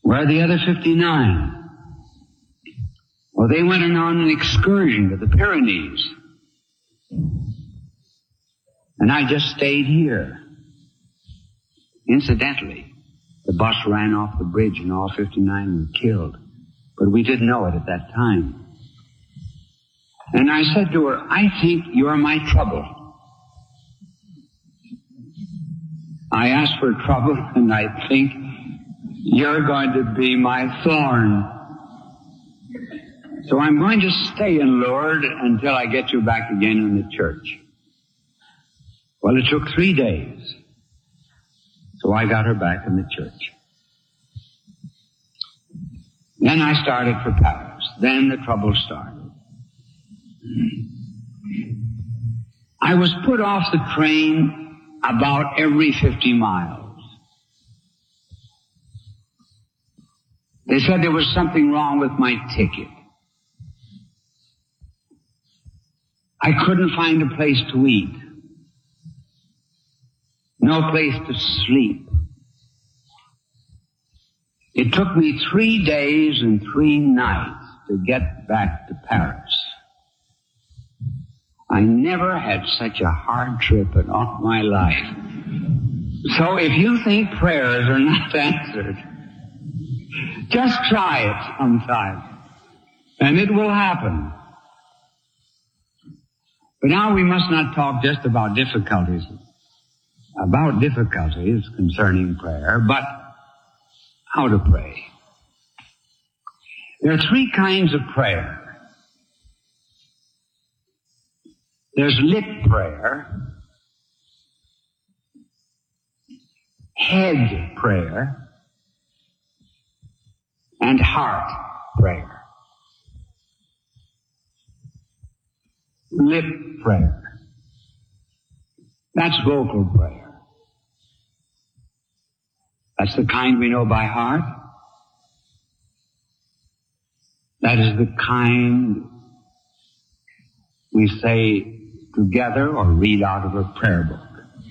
Where are the other 59? Well, they went on an excursion to the Pyrenees. And I just stayed here. Incidentally, the bus ran off the bridge and all 59 were killed. But we didn't know it at that time. And I said to her, I think you're my trouble. I asked for trouble, and I think you're going to be my thorn. So I'm going to stay in Lourdes until I get you back again in the church. Well, it took 3 days. So I got her back in the church. Then I started for Paris. Then the trouble started. I was put off the train about every 50 miles. They said there was something wrong with my ticket. I couldn't find a place to eat. No place to sleep. It took me 3 days and 3 nights to get back to Paris. I never had such a hard trip in all my life. So if you think prayers are not answered, just try it sometime, and it will happen. But now we must not talk just about difficulties concerning prayer, but how to pray. There are 3 kinds of prayer. There's lip prayer, head prayer, and heart prayer. Lip prayer. That's vocal prayer. That's the kind we know by heart. That is the kind we say together or read out of a prayer book.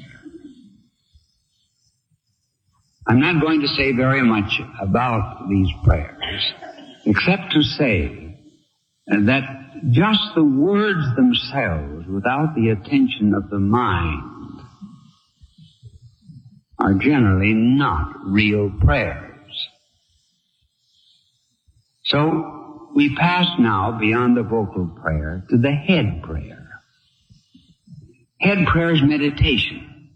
I'm not going to say very much about these prayers, except to say that just the words themselves, without the attention of the mind, are generally not real prayers. So we pass now beyond the vocal prayer to the head prayer. Head prayer is meditation.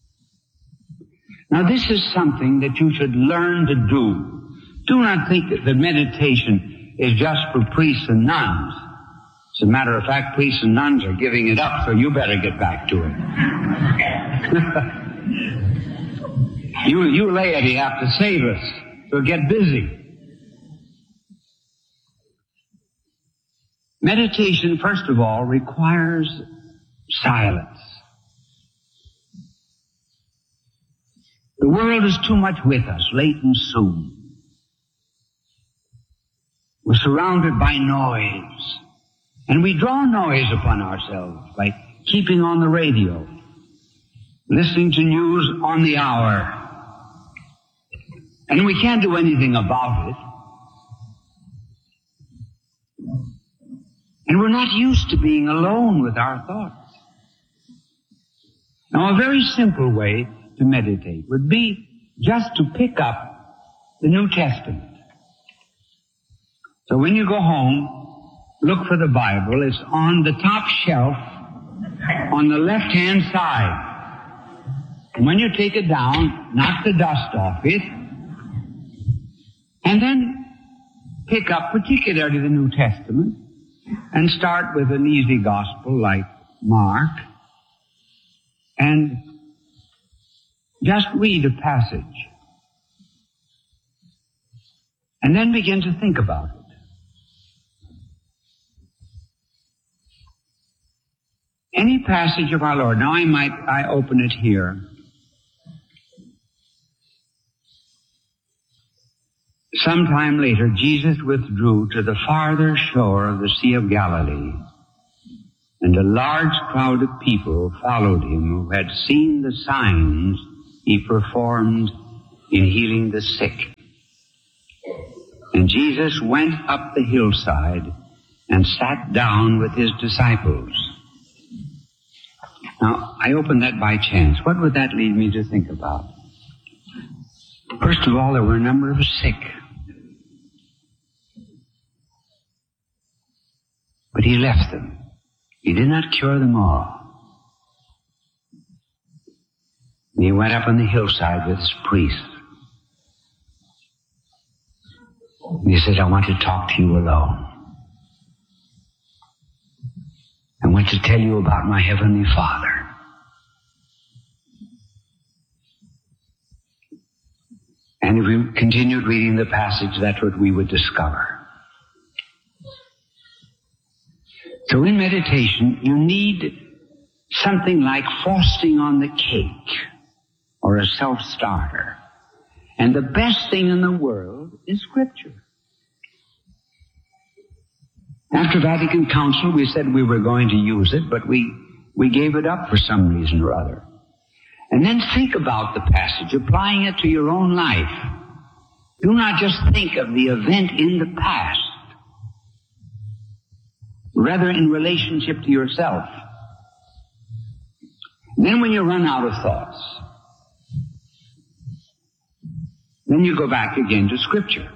Now this is something that you should learn to do. Do not think that the meditation is just for priests and nuns. As a matter of fact, priests and nuns are giving it up, so you better get back to it. You laity have to save us, so get busy. Meditation, first of all, requires silence. The world is too much with us, late and soon. We're surrounded by noise. And we draw noise upon ourselves by keeping on the radio, listening to news on the hour. And we can't do anything about it. And we're not used to being alone with our thoughts. Now, a very simple way to meditate would be just to pick up the New Testament. So when you go home, look for the Bible. It's on the top shelf on the left-hand side. And when you take it down, knock the dust off it, and then pick up particularly the New Testament and start with an easy gospel like Mark and just read a passage. And then begin to think about it. Any passage of our Lord. Now I open it here. Sometime later, Jesus withdrew to the farther shore of the Sea of Galilee, and a large crowd of people followed him who had seen the signs he performed in healing the sick. And Jesus went up the hillside and sat down with his disciples. Now, I opened that by chance. What would that lead me to think about? First of all, there were a number of sick. But he left them. He did not cure them all. And he went up on the hillside with his priest. And he said, I want to talk to you alone. I want to tell you about my Heavenly Father. And if we continued reading the passage, that's what we would discover. So in meditation, you need something like frosting on the cake or a self-starter. And the best thing in the world is Scripture. After Vatican Council, we said we were going to use it, but we gave it up for some reason or other. And then think about the passage, applying it to your own life. Do not just think of the event in the past, rather in relationship to yourself. Then when you run out of thoughts, then you go back again to Scripture.